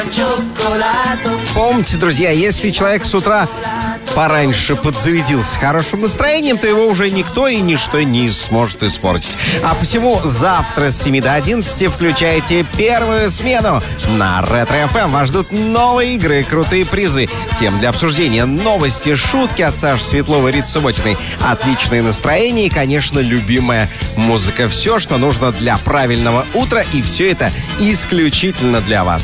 Помните, друзья, если человек с утра пораньше подзарядился хорошим настроением, то его уже никто и ничто не сможет испортить. А посему завтра с 7 до 11 включайте первую смену. На Ретро-ФМ вас ждут новые игры, крутые призы, тем для обсуждения, новости, шутки от Саши Светловой и Риты Субботиной, отличное настроение и, конечно, любимая музыка. Все, что нужно для правильного утра, и все это исключительно для вас.